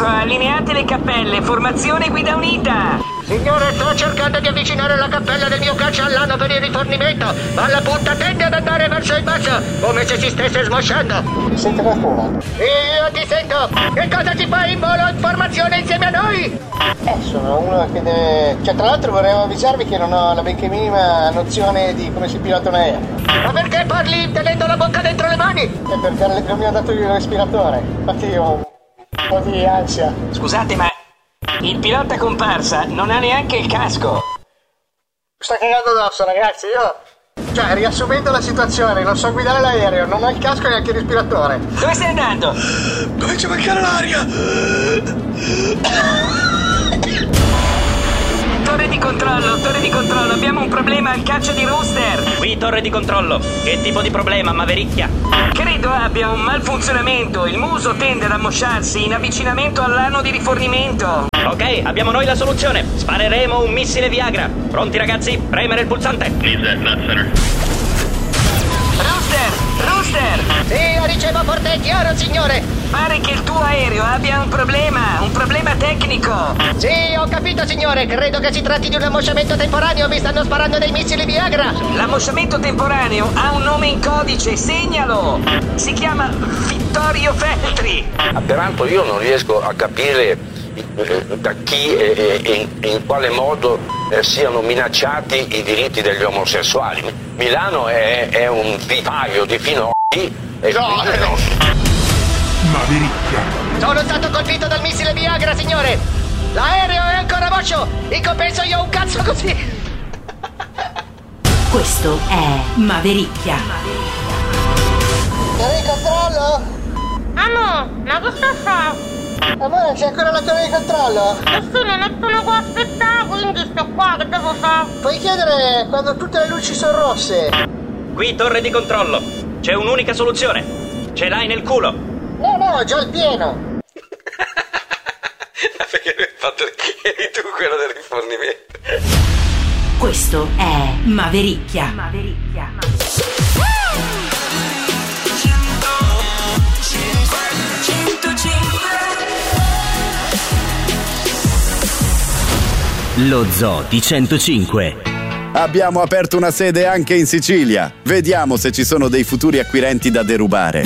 Centro, allineate le cappelle, formazione guida unita. Signore, sto cercando di avvicinare la cappella del mio caccia all'ano per il rifornimento, ma la punta tende ad andare verso il basso, come se si stesse smosciando. Sente qualcuno? Io ti sento! Che cosa ci fai in volo in formazione insieme a noi? Sono uno che deve... Cioè, tra l'altro volevo avvisarvi che non ho la benché minima nozione di come si pilota un aereo. Ma perché parli tenendo la bocca dentro le mani? È perché mi ha dato il respiratore. Infatti io ho un po' di ansia. Scusate, ma il pilota comparsa non ha neanche il casco. Sta cagando addosso, ragazzi, io... Cioè, riassumendo la situazione, non so guidare l'aereo, non ho il casco e neanche il respiratore. Dove stai andando? Comincia a mancare l'aria! Torre di controllo, abbiamo un problema al caccia di Rooster. Qui torre di controllo. Che tipo di problema, Mavericchia? Credo abbia un malfunzionamento. Il muso tende ad ammosciarsi in avvicinamento all'ano di rifornimento. Ok, abbiamo noi la soluzione. Spareremo un missile Viagra. Pronti ragazzi? Premere il pulsante. Rooster! Sì, lo ricevo forte e chiaro, signore. Pare che il tuo aereo abbia un problema tecnico. Sì, ho capito, signore. Credo che si tratti di un ammosciamento temporaneo. Mi stanno sparando dei missili Viagra. L'ammosciamento temporaneo ha un nome in codice, segnalo. Si chiama Vittorio Feltri. Peraltro io non riesco a capire da chi e in quale modo siano minacciati i diritti degli omosessuali. Milano è un vivaio di finocchi e Mavericchia. Sono stato colpito dal missile Viagra, signore. L'aereo è ancora moscio. In compenso io ho un cazzo così. Questo è Mavericchia. Torre di controllo? Amore, ma cosa fa? Amore, c'è ancora la torre di controllo? Sì, nessuno può aspettare, quindi sto qua, che devo fare? Puoi chiedere quando tutte le luci sono rosse? Qui torre di controllo. C'è un'unica soluzione. Ce l'hai nel culo. No, ho già il pieno. perché lui ha fatto eri tu quello del rifornimento. Questo è Mavericchia. Lo Zoo di 105. Abbiamo aperto una sede anche in Sicilia. Vediamo se ci sono dei futuri acquirenti da derubare.